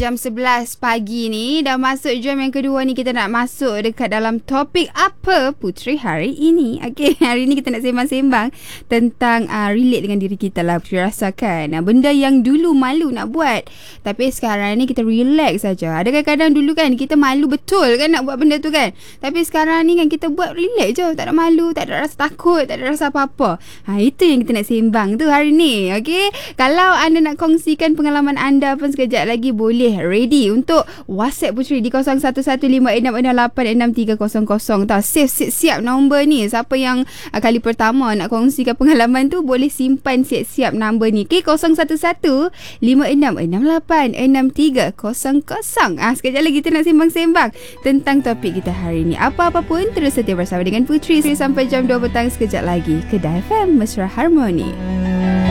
Jam 11 pagi ni dah masuk jam yang kedua ni. Kita nak masuk dekat dalam topik apa Puteri hari ini. Okey, hari ni kita nak sembang-sembang tentang relate dengan diri kita lah. Puteri rasakan benda yang dulu malu nak buat, tapi sekarang ni kita relax saja. Ada kadang-kadang dulu kan kita malu betul kan nak buat benda tu kan, tapi sekarang ni kan kita buat relax je, tak ada malu, tak ada rasa takut, tak ada rasa apa-apa. Itu yang kita nak sembang tu hari ni. Okey, kalau anda nak kongsikan pengalaman anda pun sekejap lagi boleh ready untuk WhatsApp Puteri di 011566863000 tau. Siap nombor ni. Siapa yang kali pertama nak kongsikan pengalaman tu boleh simpan siap-siap nombor ni. Okay, 011566863000. Sekejap lagi kita nak sembang-sembang tentang topik kita hari ni. Apa-apa pun terus setia bersama dengan Puteri sampai jam 2 petang. Sekejap lagi Kedah FM Mesra Harmoni.